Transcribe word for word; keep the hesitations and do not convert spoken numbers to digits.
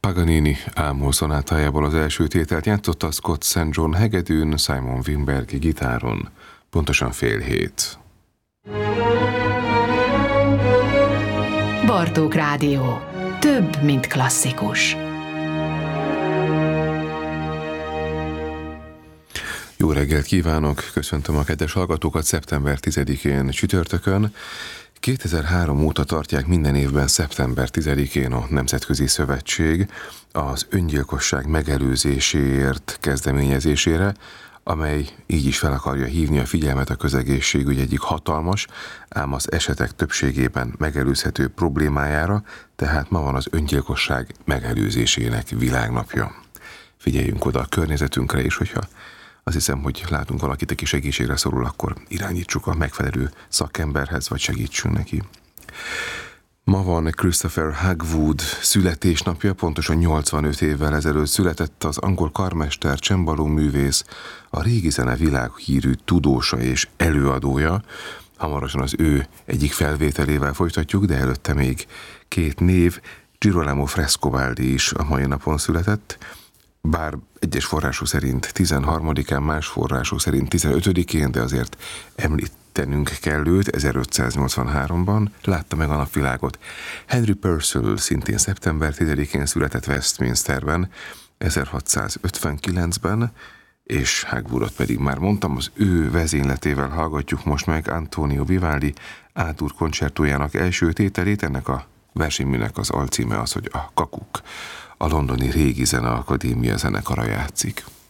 Paganini Ámol szonátájából az első tételt játszotta Scott Saint John hegedűn, Simon Winberg gitáron. Pontosan fél hét. Bartók Rádió. Több, mint klasszikus. Jó reggelt kívánok, köszöntöm a kedves hallgatókat szeptember tizedikén csütörtökön. kétezer-három óta tartják minden évben szeptember tizedikén a Nemzetközi Szövetség az öngyilkosság megelőzéséért kezdeményezésére, amely így is fel akarja hívni a figyelmet a közegészségügy egyik hatalmas, ám az esetek többségében megelőzhető problémájára, tehát ma van az öngyilkosság megelőzésének világnapja. Figyeljünk oda a környezetünkre, és hogyha azt hiszem, hogy látunk valakit, aki segítségre szorul, akkor irányítsuk a megfelelő szakemberhez, vagy segítsünk neki. Ma van Christopher Hagwood születésnapja, pontosan nyolcvanöt évvel ezelőtt született az angol karmester, csembaló művész, a régi zene világhírű tudósa és előadója. Hamarosan az ő egyik felvételével folytatjuk, de előtte még két név. Girolamo Frescobaldi is a mai napon született, bár egyes források szerint tizenharmadikán, más források szerint tizenötödikén, de azért említenünk kell őt, ezerötszáznyolcvanháromban látta meg a napvilágot. Henry Purcell szintén szeptember tizedikén született Westminsterben, ezerhatszázötvenkilencben, és Hagwoodot pedig már mondtam, az ő vezényletével hallgatjuk most meg Antonio Vivaldi átúr koncertójának első tételét. Ennek a versenyműnek az alcíme az, hogy a Kakuk. A londoni Régi Zeneakadémia zenekara játszik.